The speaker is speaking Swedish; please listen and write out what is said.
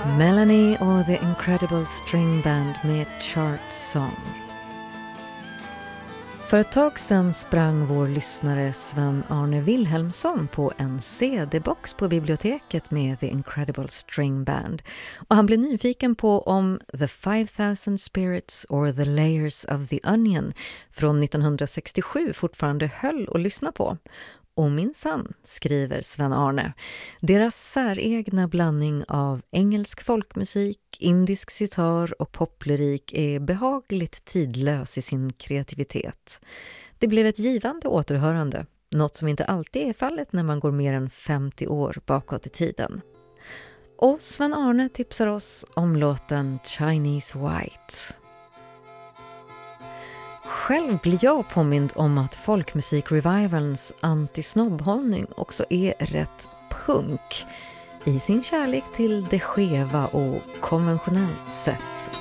Melanie och The Incredible String Band med Chart Song. För ett tag sedan sprang vår lyssnare Sven-Arne Wilhelmsson på en CD-box på biblioteket med The Incredible String Band. Och han blev nyfiken på om The 5000 Spirits or The Layers of the Onion från 1967 fortfarande höll att lyssna på. Och minsann, skriver Sven-Arne, deras säregna blandning av engelsk folkmusik, indisk sitar och poplyrik är behagligt tidlös i sin kreativitet. Det blev ett givande återhörande, något som inte alltid är fallet när man går mer än 50 år bakåt i tiden. Och Sven-Arne tipsar oss om låten Chinese White. Själv blir jag påmind om att folkmusik-revivalens anti-snobbhållning också är rätt punk i sin kärlek till det skeva och konventionellt sett